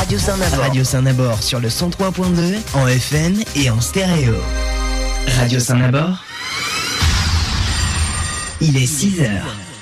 Radio Saint-Nabord. Radio Saint-Nabord sur le 103.2, en FM et en stéréo. Radio Saint-Nabord, il est 6h.